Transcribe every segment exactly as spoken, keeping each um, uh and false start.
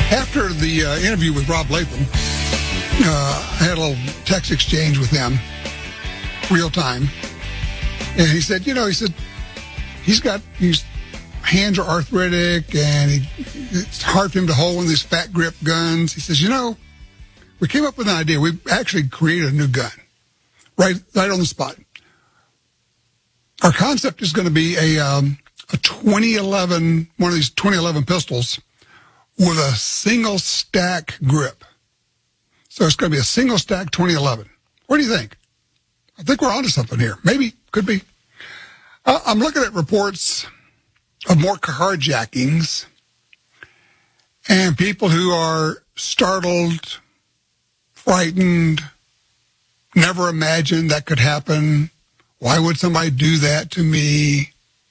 After the uh, interview with Rob Latham, uh, I had a little text exchange with him, real time. And he said, you know, he said, he's got, his hands are arthritic and he, it's hard for him to hold one of these fat grip guns. He says, you know, we came up with an idea. We actually created a new gun right, right on the spot. Our concept is going to be a, um, a twenty eleven, one of these twenty eleven pistols with a single stack grip. So it's going to be a single stack twenty eleven. What do you think? I think we're onto something here. Maybe, could be. Uh, I'm looking at reports of more carjackings and people who are startled, frightened, never imagined that could happen. Why would somebody do that to me?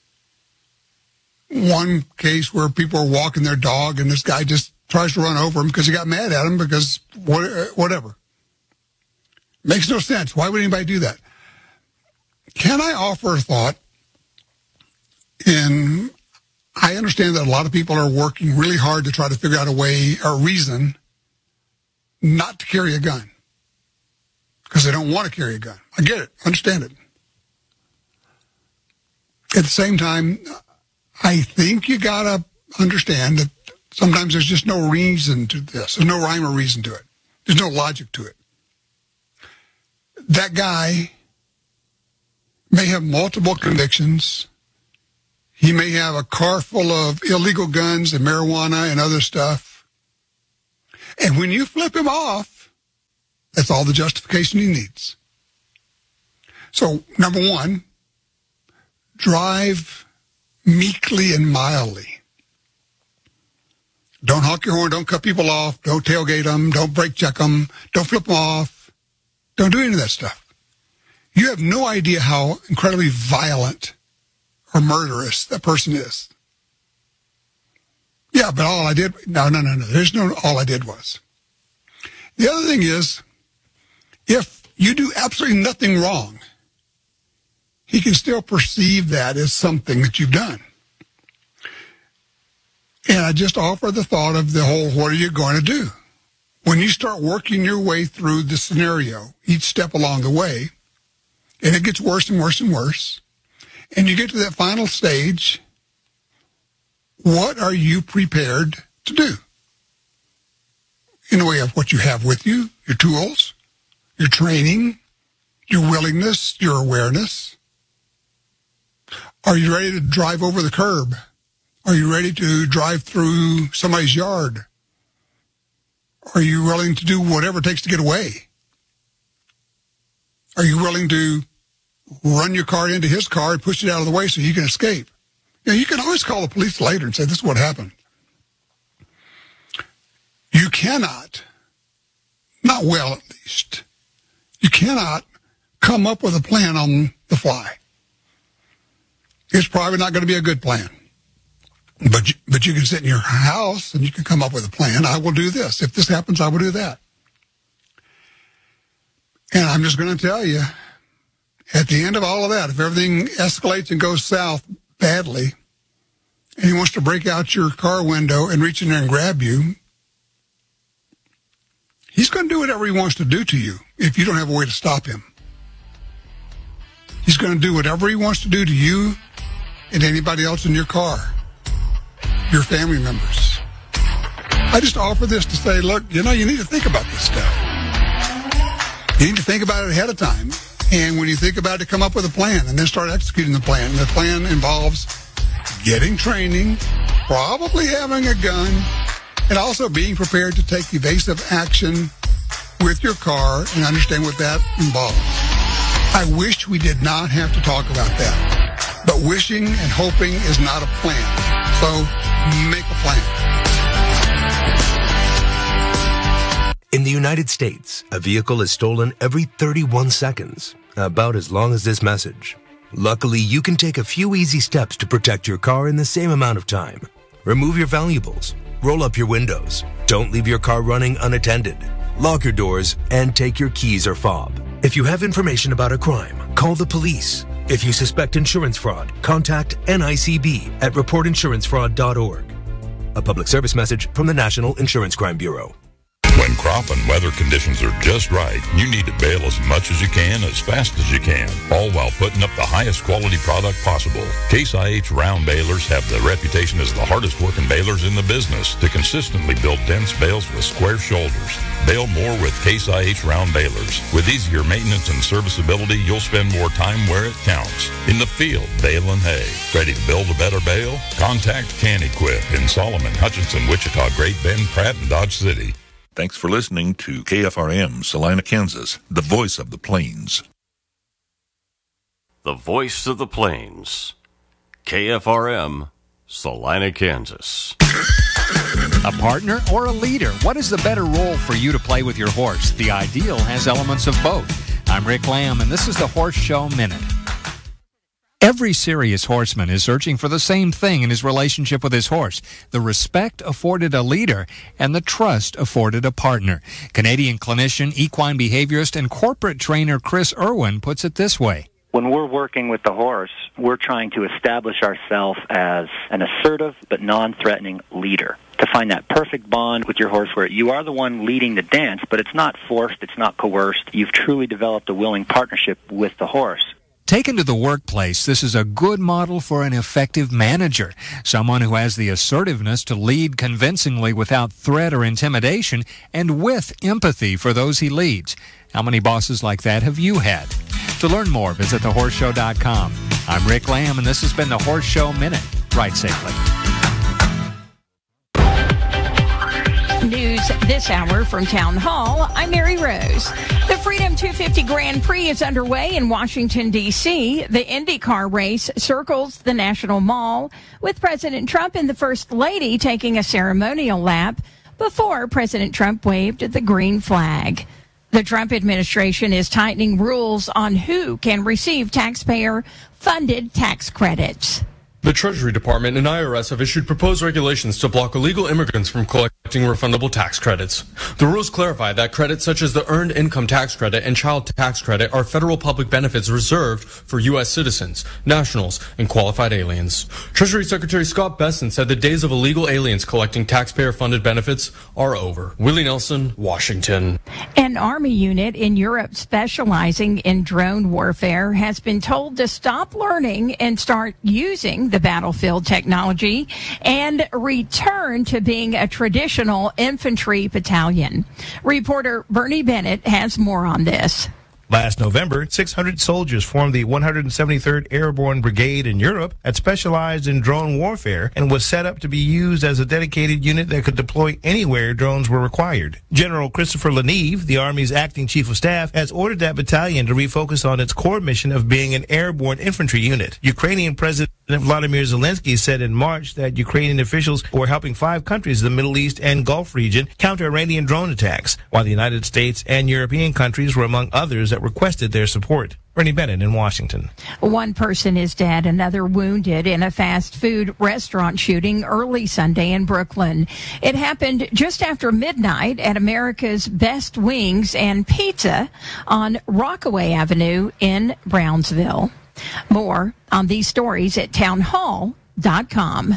One case where people are walking their dog and this guy just tries to run over him because he got mad at him because whatever. Makes no sense. Why would anybody do that? Can I offer a thought? And I understand that a lot of people are working really hard to try to figure out a way or reason not to carry a gun because they don't want to carry a gun. I get it. Understand it. At the same time, I think you got to understand that sometimes there's just no reason to this. There's no rhyme or reason to it. There's no logic to it. That guy may have multiple convictions. He may have a car full of illegal guns and marijuana and other stuff. And when you flip him off, that's all the justification he needs. So, number one, drive meekly and mildly. Don't honk your horn. Don't cut people off. Don't tailgate them. Don't brake check them. Don't flip them off. Don't do any of that stuff. You have no idea how incredibly violent or murderous that person is. Yeah, but all I did, no, no, no, no. There's no all I did was. The other thing is, if you do absolutely nothing wrong, he can still perceive that as something that you've done. And I just offer the thought of the whole, what are you going to do? When you start working your way through the scenario, each step along the way, and it gets worse and worse and worse, and you get to that final stage, what are you prepared to do? In the way of what you have with you, your tools, your training, your willingness, your awareness. Are you ready to drive over the curb? Are you ready to drive through somebody's yard? Are you willing to do whatever it takes to get away? Are you willing to run your car into his car and push it out of the way so you can escape? You know, you can always call the police later and say, this is what happened. You cannot, not well at least, you cannot come up with a plan on the fly. It's probably not going to be a good plan. But you, but you can sit in your house and you can come up with a plan. I will do this. If this happens, I will do that. And I'm just going to tell you, at the end of all of that, if everything escalates and goes south badly, and he wants to break out your car window and reach in there and grab you, he's going to do whatever he wants to do to you if you don't have a way to stop him. He's going to do whatever he wants to do to you and anybody else in your car, your family members. I just offer this to say, look, you know, you need to think about this stuff. You need to think about it ahead of time. And when you think about it, come up with a plan and then start executing the plan. And the plan involves getting training, probably having a gun, and also being prepared to take evasive action with your car and understand what that involves. I wish we did not have to talk about that. But wishing and hoping is not a plan. So make a plan. In the United States, a vehicle is stolen every thirty-one seconds, about as long as this message. Luckily, you can take a few easy steps to protect your car in the same amount of time. Remove your valuables, roll up your windows, don't leave your car running unattended, lock your doors, and take your keys or fob. If you have information about a crime, call the police. If you suspect insurance fraud, contact N I C B at report insurance fraud dot org. A public service message from the National Insurance Crime Bureau. When crop and weather conditions are just right, you need to bale as much as you can, as fast as you can, all while putting up the highest quality product possible. Case I H round balers have the reputation as the hardest working balers in the business to consistently build dense bales with square shoulders. Bale more with Case I H round balers. With easier maintenance and serviceability, you'll spend more time where it counts. In the field, baling hay. Ready to build a better bale? Contact Can-Equip in Solomon, Hutchinson, Wichita, Great Bend, Pratt, and Dodge City. Thanks for listening to K F R M, Salina, Kansas, the voice of the Plains. The voice of the Plains. K F R M, Salina, Kansas. A partner or a leader? What is the better role for you to play with your horse? The Ideal has elements of both. I'm Rick Lamb, and this is the Horse Show Minute. Every serious horseman is searching for the same thing in his relationship with his horse: the respect afforded a leader and the trust afforded a partner. Canadian clinician, equine behaviorist, and corporate trainer Chris Irwin puts it this way. When we're working with the horse, we're trying to establish ourselves as an assertive but non-threatening leader. To find that perfect bond with your horse where you are the one leading the dance, but it's not forced, it's not coerced. You've truly developed a willing partnership with the horse. Taken to the workplace, this is a good model for an effective manager, someone who has the assertiveness to lead convincingly without threat or intimidation and with empathy for those he leads. How many bosses like that have you had? To learn more, visit the horse show dot com. I'm Rick Lamb, and this has been the Horse Show Minute. Ride safely. News this hour from Town Hall. I'm Mary Rose. The Freedom two fifty Grand Prix is underway in Washington, D C The IndyCar race circles the National Mall, with President Trump and the First Lady taking a ceremonial lap before President Trump waved the green flag. The Trump administration is tightening rules on who can receive taxpayer-funded tax credits. The Treasury Department and I R S have issued proposed regulations to block illegal immigrants from collecting refundable tax credits. The rules clarify that credits such as the Earned Income Tax Credit and Child Tax Credit are federal public benefits reserved for U S citizens, nationals, and qualified aliens. Treasury Secretary Scott Bessent said the days of illegal aliens collecting taxpayer-funded benefits are over. Willie Nelson, Washington. An Army unit in Europe specializing in drone warfare has been told to stop learning and start using the battlefield technology and return to being a traditional infantry battalion. Reporter Bernie Bennett has more on this. Last November, six hundred soldiers formed the one hundred seventy-third Airborne Brigade in Europe that specialized in drone warfare and was set up to be used as a dedicated unit that could deploy anywhere drones were required. General Christopher Leneve, the Army's acting chief of staff, has ordered that battalion to refocus on its core mission of being an airborne infantry unit. Ukrainian President Vladimir Zelensky said in March that Ukrainian officials were helping five countries in the Middle East and Gulf region counter Iranian drone attacks, while the United States and European countries were among others that requested their support. Bernie Bennett in Washington. One person is dead, another wounded in a fast food restaurant shooting early Sunday in Brooklyn. It happened just after midnight at America's Best Wings and Pizza on Rockaway Avenue in Brownsville. More on these stories at town hall dot com.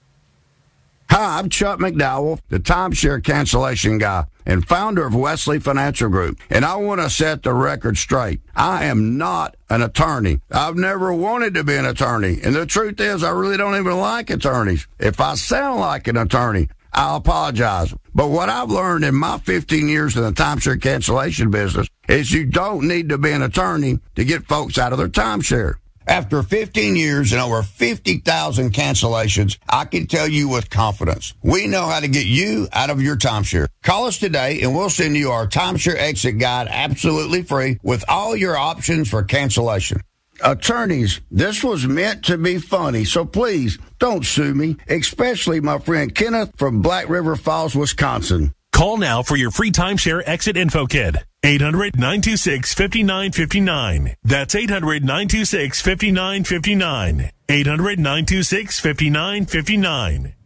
Hi, I'm Chuck McDowell, the timeshare cancellation guy and founder of Wesley Financial Group, and I want to set the record straight. I am not an attorney. I've never wanted to be an attorney, and the truth is I really don't even like attorneys. If I sound like an attorney, I'll apologize. But what I've learned in my fifteen years in the timeshare cancellation business is you don't need to be an attorney to get folks out of their timeshare. After fifteen years and over fifty thousand cancellations, I can tell you with confidence, we know how to get you out of your timeshare. Call us today and we'll send you our timeshare exit guide absolutely free with all your options for cancellation. Attorneys, this was meant to be funny, so please don't sue me, especially my friend Kenneth from Black River Falls, Wisconsin. Call now for your free timeshare exit info kit. eight hundred, nine two six, five nine five nine. That's eight hundred, nine two six, five nine five nine. eight hundred, nine two six, five nine five nine.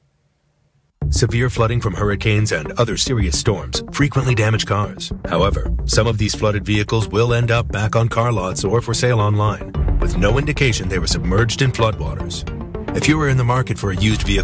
Severe flooding from hurricanes and other serious storms frequently damage cars. However, some of these flooded vehicles will end up back on car lots or for sale online, with no indication they were submerged in floodwaters. If you are in the market for a used vehicle,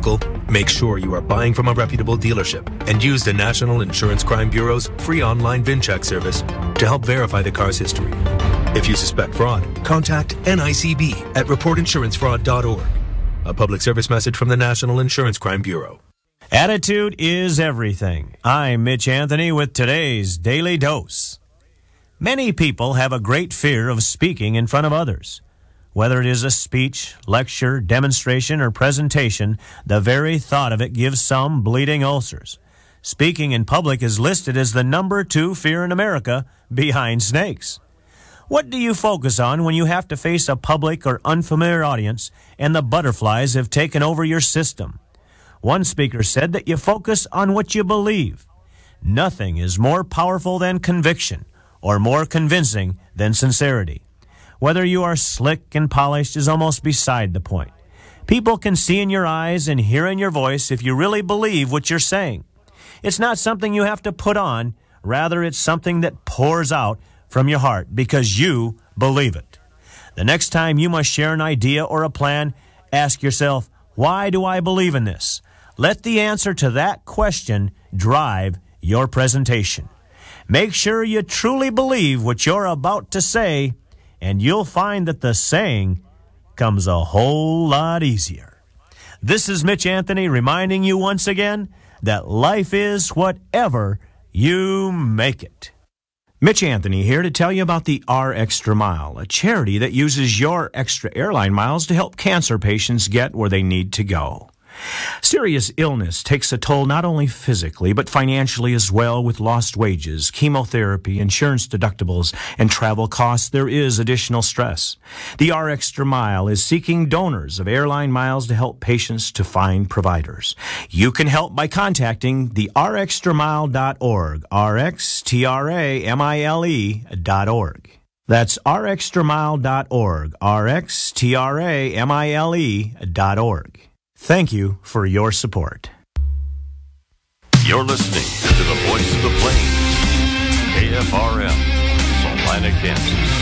Make sure you are buying from a reputable dealership and use the National Insurance Crime Bureau's free online VIN check service to help verify the car's history. If you suspect fraud, contact N I C B at report insurance fraud dot org. A public service message from the National Insurance Crime Bureau. Attitude is everything. I'm Mitch Anthony with today's Daily Dose. Many people have a great fear of speaking in front of others. Whether it is a speech, lecture, demonstration, or presentation, the very thought of it gives some bleeding ulcers. Speaking in public is listed as the number two fear in America, behind snakes. What do you focus on when you have to face a public or unfamiliar audience and the butterflies have taken over your system? One speaker said that you focus on what you believe. Nothing is more powerful than conviction or more convincing than sincerity. Whether you are slick and polished is almost beside the point. People can see in your eyes and hear in your voice if you really believe what you're saying. It's not something you have to put on. Rather, it's something that pours out from your heart because you believe it. The next time you must share an idea or a plan, ask yourself, why do I believe in this? Let the answer to that question drive your presentation. Make sure you truly believe what you're about to say, and you'll find that the saying comes a whole lot easier. This is Mitch Anthony reminding you once again that life is whatever you make it. Mitch Anthony here to tell you about the R Extra Mile, a charity that uses your extra airline miles to help cancer patients get where they need to go. Serious illness takes a toll not only physically, but financially as well. With lost wages, chemotherapy, insurance deductibles, and travel costs, there is additional stress. The R Extra Mile is seeking donors of airline miles to help patients to find providers. You can help by contacting the r extra mile dot org, R X T R A M I L E dot org. That's r extra mile dot org, R X T R A M I L E dot org. Thank you for your support. You're listening to the Voice of the Plains, K F R M, Salina, Kansas.